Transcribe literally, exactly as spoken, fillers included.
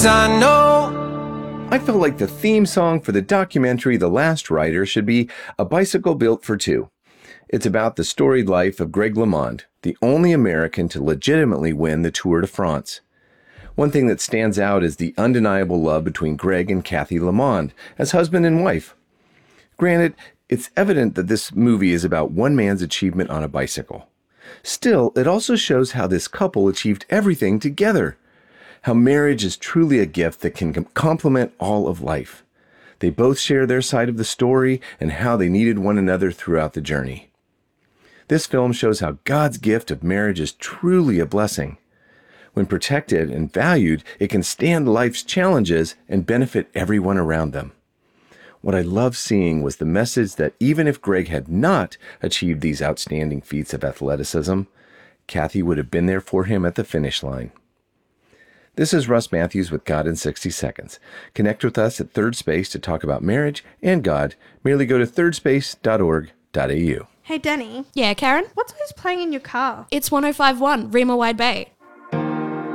I know. I feel like the theme song for the documentary The Last Rider should be A Bicycle Built for Two. It's about the storied life of Greg LeMond, the only American to legitimately win the Tour de France. One thing that stands out is the undeniable love between Greg and Kathy LeMond as husband and wife. Granted, it's evident that this movie is about one man's achievement on a bicycle. Still, it also shows how this couple achieved everything together. How marriage is truly a gift that can complement all of life. They both share their side of the story and how they needed one another throughout the journey. This film shows how God's gift of marriage is truly a blessing. When protected and valued, it can stand life's challenges and benefit everyone around them. What I loved seeing was the message that even if Greg had not achieved these outstanding feats of athleticism, Kathy would have been there for him at the finish line. This is Russ Matthews with God in sixty seconds. Connect with us at Third Space to talk about marriage and God. Merely go to third space dot org dot a u. Hey, Danny. Yeah, Karen? What's always playing in your car? It's one oh five point one, Rima Wide Bay.